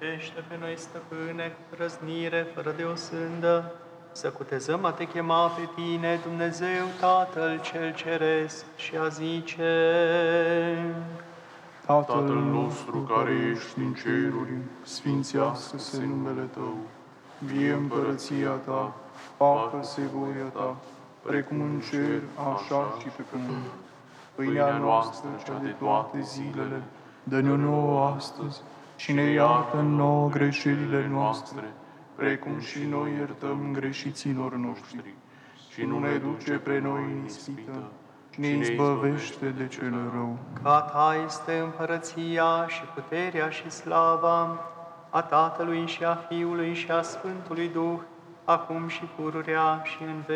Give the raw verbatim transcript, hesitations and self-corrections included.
Miluiește pe noi, Stăpâne, cu răznire, fără de o sândă, să cutezăm a te chema pe tine, Dumnezeu Tatăl cel Ceresc, și a zice: Tatăl nostru care ești în ceruri, sfințească-se numele Tău, vie împărăția Ta, facă-se voia Ta, precum în cer, așa și pe pământ. Pâinea noastră, cea de toate zilele, dă-ne-o nouă astăzi și ne iartă nouă greșelile noastre, precum și noi iertăm greșiților noștri. Și nu ne duce pre noi în ispită, ci ne izbăvește de cel rău. Că a Ta este împărăția și puterea și slava a Tatălui și a Fiului și a Sfântului Duh, acum și pururea și în veci.